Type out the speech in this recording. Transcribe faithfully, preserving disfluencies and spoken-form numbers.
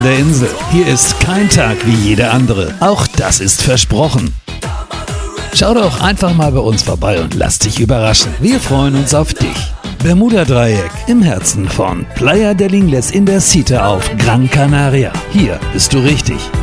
der Insel. Hier ist kein Tag wie jeder andere. Auch das ist versprochen. Schau doch einfach mal bei uns vorbei und lass dich überraschen. Wir freuen uns auf dich. Bermuda-Dreieck im Herzen von Playa del Ingles in der Cita auf Gran Canaria. Hier bist du richtig.